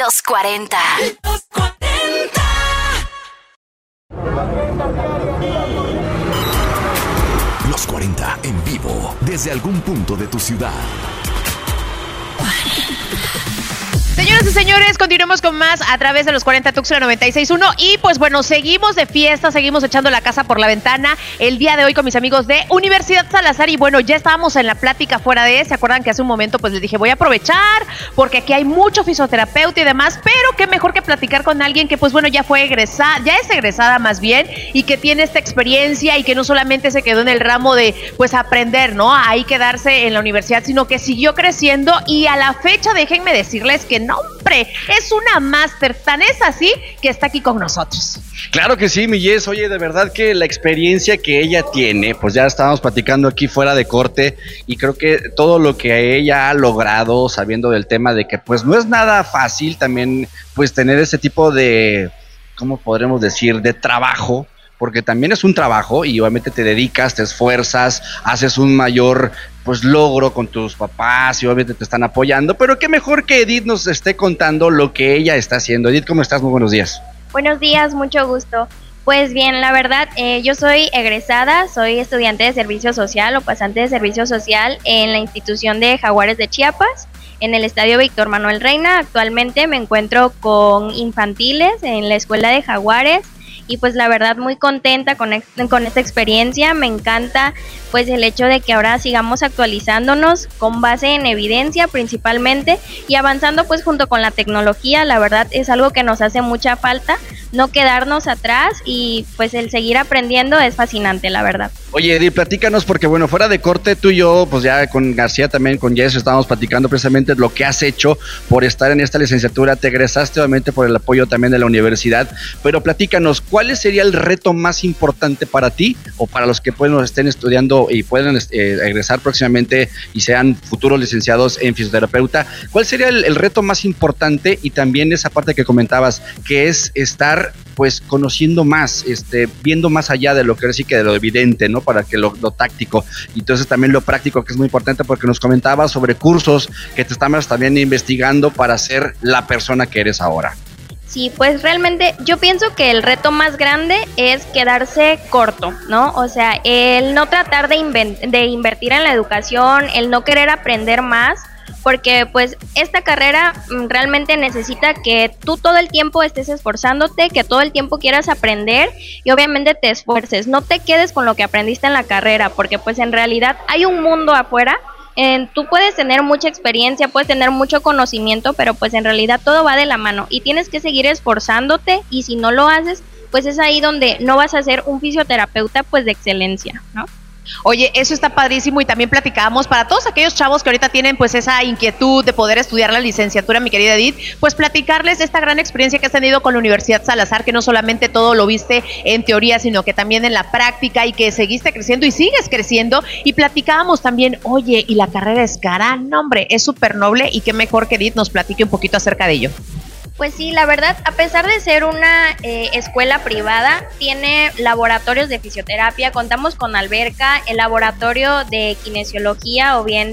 Los 40. Los 40. Los 40 en vivo, desde algún punto de tu ciudad. Señoras y señores, continuemos con más a través de los 40 Tuxtla 96.1 y pues bueno, seguimos de fiesta, seguimos echando la casa por la ventana el día de hoy con mis amigos de Universidad Salazar y bueno, ya estábamos en la plática fuera de, ¿se acuerdan que hace un momento pues les dije voy a aprovechar porque aquí hay mucho fisioterapeuta y demás, pero qué mejor que platicar con alguien que pues bueno ya fue egresada, ya es egresada más bien y que tiene esta experiencia y que no solamente se quedó en el ramo de pues aprender, ¿no? Ahí quedarse en la universidad, sino que siguió creciendo y a la fecha déjenme decirles que no, hombre, es una máster, tan es así que está aquí con nosotros. Claro que sí, mi Jess, oye, de verdad que la experiencia que ella tiene, pues ya estábamos platicando aquí fuera de corte y creo que todo lo que ella ha logrado, sabiendo del tema de que pues no es nada fácil también pues tener ese tipo de, ¿cómo podremos decir?, de trabajo, porque también es un trabajo y obviamente te dedicas, te esfuerzas, haces un mayor pues logro con tus papás y obviamente te están apoyando, pero qué mejor que Edith nos esté contando lo que ella está haciendo. Edith, ¿cómo estás? Muy buenos días. Buenos días, mucho gusto. Pues bien, la verdad, yo soy egresada, soy estudiante de servicio social o pasante de servicio social en la institución de Jaguares de Chiapas, en el Estadio Víctor Manuel Reina. Actualmente me encuentro con infantiles en la escuela de Jaguares. Y pues la verdad muy contenta con esta experiencia, me encanta pues el hecho de que ahora sigamos actualizándonos con base en evidencia principalmente y avanzando pues junto con la tecnología. La verdad es algo que nos hace mucha falta, no quedarnos atrás y pues el seguir aprendiendo es fascinante, la verdad. Oye, Edith, platícanos porque bueno, fuera de corte tú y yo, pues ya con García también, con Jess, estábamos platicando precisamente lo que has hecho por estar en esta licenciatura, te egresaste obviamente por el apoyo también de la universidad, pero platícanos, ¿cuál sería el reto más importante para ti o para los que pues, estén estudiando y pueden egresar próximamente y sean futuros licenciados en fisioterapeuta? ¿Cuál sería el reto más importante y también esa parte que comentabas, que es estar pues conociendo más, viendo más allá de lo que sí que de lo evidente, ¿no? Para que lo táctico y entonces también lo práctico, que es muy importante porque nos comentabas sobre cursos que te estamos también investigando para ser la persona que eres ahora. Sí, pues realmente yo pienso que el reto más grande es quedarse corto, ¿no? O sea, el no tratar de invertir en la educación, el no querer aprender más, porque pues esta carrera realmente necesita que tú todo el tiempo estés esforzándote, que todo el tiempo quieras aprender y obviamente te esfuerces, no te quedes con lo que aprendiste en la carrera, porque pues en realidad hay un mundo afuera. Tú puedes tener mucha experiencia, puedes tener mucho conocimiento, pero pues en realidad todo va de la mano y tienes que seguir esforzándote y si no lo haces, pues es ahí donde no vas a ser un fisioterapeuta pues de excelencia, ¿no? Oye, eso está padrísimo y también platicábamos para todos aquellos chavos que ahorita tienen pues esa inquietud de poder estudiar la licenciatura, mi querida Edith, pues platicarles esta gran experiencia que has tenido con la Universidad Salazar, que no solamente todo lo viste en teoría, sino que también en la práctica y que seguiste creciendo y sigues creciendo y platicábamos también, oye, ¿y la carrera es cara? No, hombre, es súper noble y qué mejor que Edith nos platique un poquito acerca de ello. Pues sí, la verdad, a pesar de ser una escuela privada, tiene laboratorios de fisioterapia, contamos con alberca, el laboratorio de kinesiología o bien